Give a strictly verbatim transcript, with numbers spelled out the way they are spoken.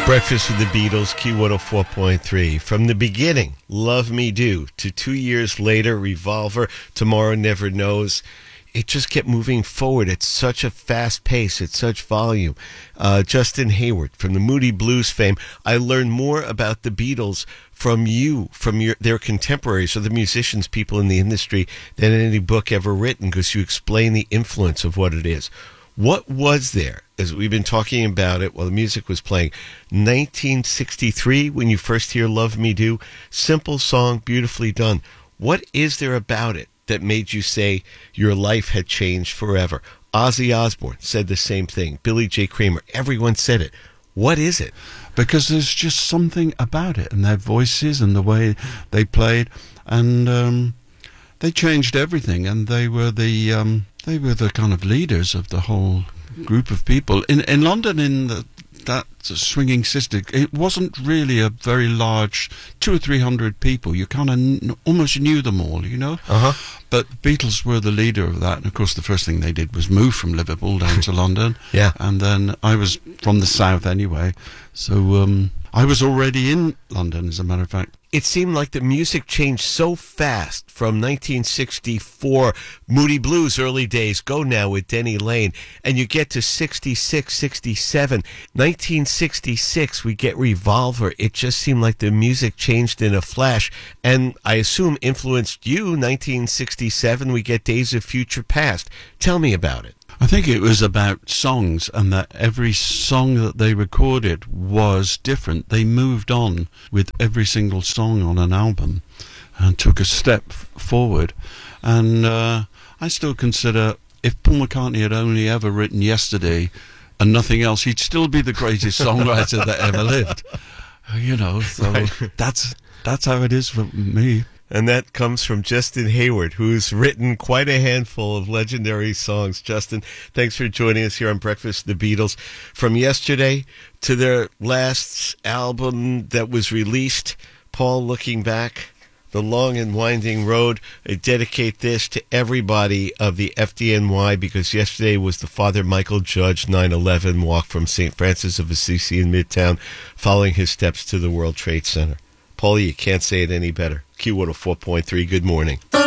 Breakfast with the Beatles, Q one oh four point three. From the beginning, Love Me Do, to two years later, Revolver, Tomorrow Never Knows. It just kept moving forward at such a fast pace, at such volume. Uh, Justin Hayward, from the Moody Blues fame, I learned more about the Beatles from you, from your their contemporaries, or the musicians, people in the industry, than any book ever written, because you explain the influence of what it is. What was there, as we've been talking about it while the music was playing, nineteen sixty-three, when you first hear Love Me Do? Simple song, beautifully done. What is there about it that made you say your life had changed forever? Ozzy Osbourne said the same thing. Billy J. Kramer, everyone said it. What is it? Because there's just something about it, and their voices and the way they played, and um, they changed everything, and they were the... Um, They were the kind of leaders of the whole group of people. In in London, in the, that swinging sister, it wasn't really a very large, two or three hundred people. You kind of n- almost knew them all, you know? Uh-huh. But Beatles were the leader of that. And, of course, the first thing they did was move from Liverpool down to London. Yeah. And then I was from the south anyway. So um, I was already in London, as a matter of fact. It seemed like the music changed so fast from nineteen sixty-four, Moody Blues, early days, Go Now with Denny Lane, and you get to sixty-six, sixty-seven. nineteen sixty-six, we get Revolver. It just seemed like the music changed in a flash, and I assume influenced you. nineteen sixty-seven, we get Days of Future Past. Tell me about it. I think it was about songs, and that every song that they recorded was different. They moved on with every single song on an album and took a step f- forward. And uh, I still consider, if Paul McCartney had only ever written Yesterday and nothing else, he'd still be the greatest songwriter that ever lived. You know, so right. that's that's how it is for me. And that comes from Justin Hayward, who's written quite a handful of legendary songs. Justin, thanks for joining us here on Breakfast with the Beatles. From Yesterday to their last album that was released, Paul, Looking Back, The Long and Winding Road. I dedicate this to everybody of the F D N Y, because yesterday was the Father Michael Judge nine eleven walk from Saint Francis of Assisi in Midtown, following his steps to the World Trade Center. Paulie, you can't say it any better. Q one oh four point three, good morning.